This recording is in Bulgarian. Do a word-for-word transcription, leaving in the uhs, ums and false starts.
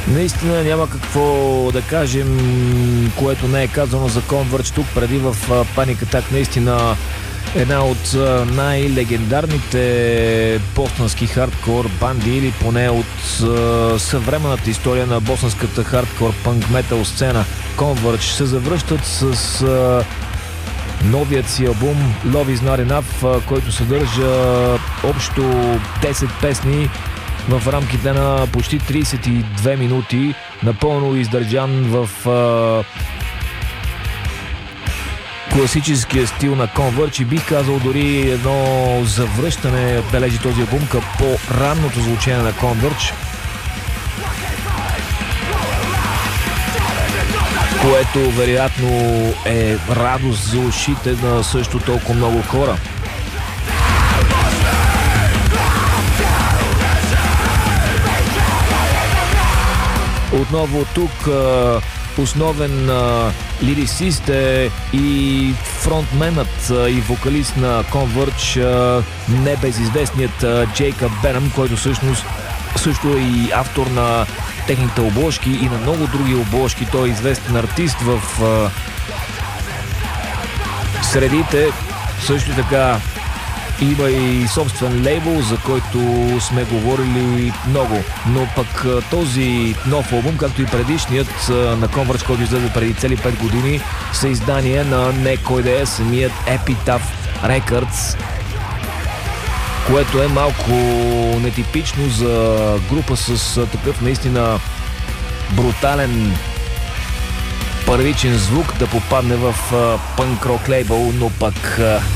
Наистина няма какво да кажем, което не е казано за Converge тук преди в Panic Attack. Наистина една от най-легендарните боснански хардкор банди, или поне от съвременната история на боснанската хардкор панк метал сцена. Converge се завръщат с новият си албум Love Is Not Enough, който съдържа общо десет песни в рамките на почти трийсет и две минути, напълно издържан в а, класическия стил на Converge, и бих казал дори едно завръщане бележи този албум към по-ранното звучение на Converge, което вероятно е радост за ушите на също толкова много хора. Отново тук основен лирисист е и фронтменът и вокалист на Converge, небезизвестният Джейкъб Бенъм, който всъщност също е и автор на техните обложки и на много други обложки. Той е известен артист в средите. Също така има и собствен лейбъл, за който сме говорили много. Но пък този нов албум, както и предишният на Converge, който излезе преди цели пет години, са издание на не кой да е, самият Epitaph Records, което е малко нетипично за група с такъв наистина брутален първичен звук да попадне в пънк рок лейбъл, но пък